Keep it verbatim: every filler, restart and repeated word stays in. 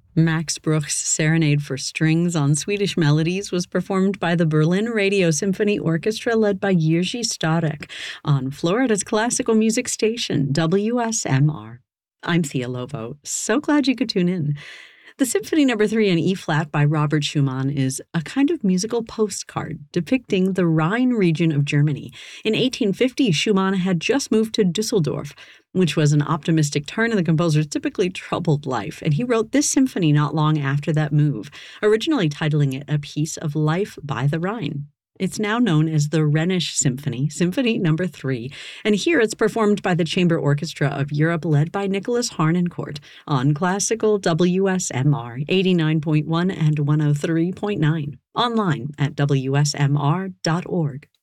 Max Bruch's Serenade for Strings on Swedish Melodies was performed by the Berlin Radio Symphony Orchestra led by Jiří Stárek on Florida's classical music station, W S M R. I'm Thea Lovo. So glad you could tune in. The Symphony Number three in E-flat by Robert Schumann is a kind of musical postcard depicting the Rhine region of Germany. In eighteen fifty, Schumann had just moved to Dusseldorf, which was an optimistic turn in the composer's typically troubled life, and he wrote this symphony not long after that move, originally titling it A Piece of Life by the Rhine. It's now known as the Rhenish Symphony, Symphony Number three, and here it's performed by the Chamber Orchestra of Europe led by Nicholas Harnoncourt on classical W S M R eighty-nine point one and one oh three point nine, online at W S M R dot org.